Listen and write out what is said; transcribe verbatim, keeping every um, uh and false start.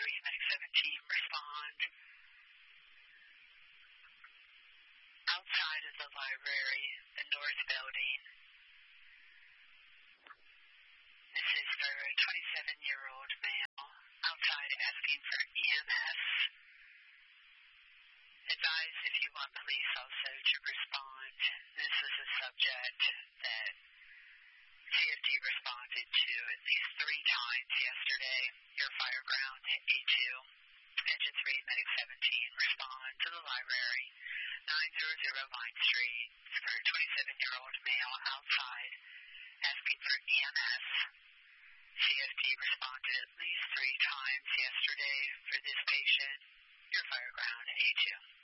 three, Medic seventeen, respond. Outside of the library, the north building, this is for a twenty-seven-year-old male outside asking for E M S. Advise if you want police also to respond. This is a subject that C F D responded to at least three times yesterday. Your fire ground at A two. Engine three, Medic seventeen, respond to the library. nine hundred Vine Street for a twenty-seven-year-old male outside asking for E M S. C F D responded at least three times yesterday for this patient. Your fire ground A two.